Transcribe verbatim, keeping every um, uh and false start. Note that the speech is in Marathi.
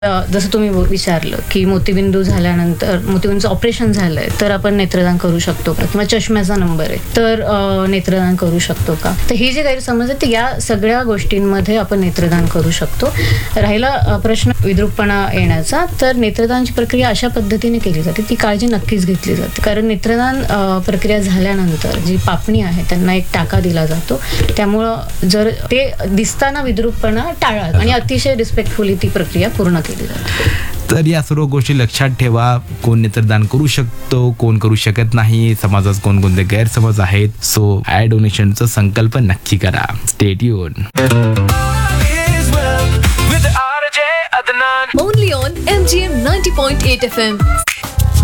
जसं तुम्ही विचारलं की मोतीबिंदू झाल्यानंतर मोतीबिंदूचं ऑपरेशन झालंय तर आपण नेत्रदान करू शकतो का, किंवा चष्म्याचा नंबर आहे तर नेत्रदान करू शकतो का. तर ही जी गैरसमज आहे ते या सगळ्या गोष्टींमध्ये आपण नेत्रदान करू शकतो. राहिला प्रश्न विद्रूपपणा येण्याचा, तर नेत्रदानची प्रक्रिया अशा पद्धतीने केली जाते, ती काळजी नक्कीच घेतली जाते. कारण नेत्रदान प्रक्रिया झाल्यानंतर जी पापणी आहे त्यांना एक टाका दिला जातो, त्यामुळं जर ते दिसताना विद्रूपपणा टाळा आणि अतिशय रिस्पेक्टफुली ती प्रक्रिया पूर्ण केली. तर या सर्व गोष्टी लक्षात ठेवा. कोण नेत्रदान करू शकतो, कोण करू शकत नाही, समाजात कोणकोणते गैरसमज आहेत. सो आय डोनेशनचा संकल्प नक्की करा. Stay tune. Only on M G M ninety point eight F M.